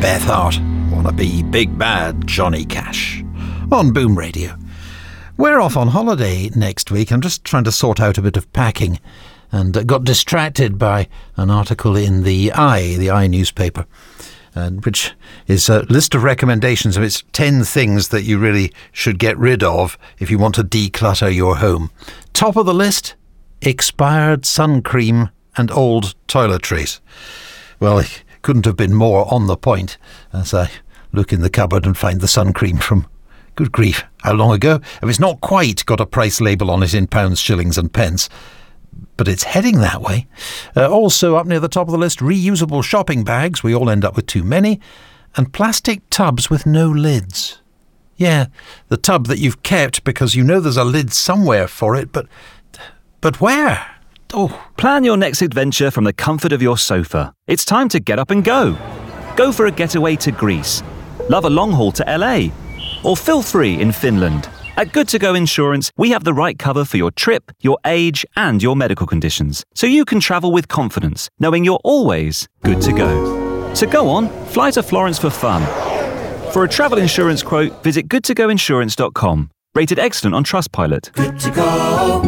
Beth Hart. Wanna be big bad Johnny Cash. On Boom Radio. We're off on holiday next week. I'm just trying to sort out a bit of packing and got distracted by an article in the I newspaper, which is a list of recommendations. It's 10 things that you really should get rid of if you want to declutter your home. Top of the list, expired sun cream and old toiletries. Well, it couldn't have been more on the point as I look in the cupboard and find the sun cream from, good grief, how long ago? It's not quite got a price label on it in pounds, shillings and pence, but it's heading that way. Also up near the top of the list, reusable shopping bags. We all end up with too many. And plastic tubs with no lids. Yeah, the tub that you've kept because you know there's a lid somewhere for it, but where? Oh. Plan your next adventure from the comfort of your sofa. It's time to get up and go. Go for a getaway to Greece. Love a long haul to LA. Or feel free in Finland. At Good To Go Insurance, we have the right cover for your trip, your age, and your medical conditions, so you can travel with confidence, knowing you're always good to go. So go on, fly to Florence for fun. For a travel insurance quote, visit goodtogoinsurance.com. Rated excellent on Trustpilot. Good to go.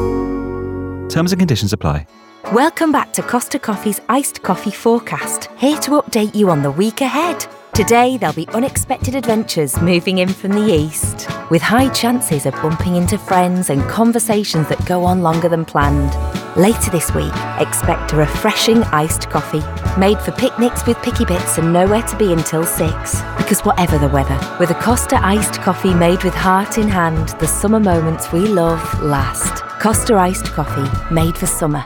Terms and conditions apply. Welcome back to Costa Coffee's Iced Coffee Forecast, here to update you on the week ahead. Today, there'll be unexpected adventures moving in from the east, with high chances of bumping into friends and conversations that go on longer than planned. Later this week, expect a refreshing iced coffee, made for picnics with picky bits and nowhere to be until 6. Because whatever the weather, with a Costa iced coffee made with heart in hand, the summer moments we love last. Costa iced coffee, made for summer.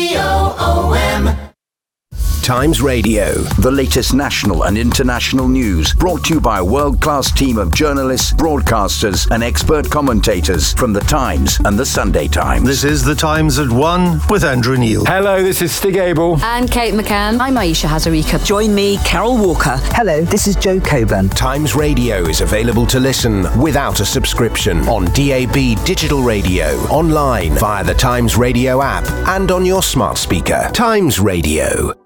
BOOM. Times Radio, the latest national and international news, brought to you by a world-class team of journalists, broadcasters and expert commentators from The Times and The Sunday Times. This is The Times at 1 with Andrew Neil. Hello, this is Stig Abel. And Kate McCann. I'm Aisha Hazarika. Join me, Carol Walker. Hello, this is Joe Coburn. Times Radio is available to listen without a subscription on DAB digital radio, online via the Times Radio app and on your smart speaker. Times Radio.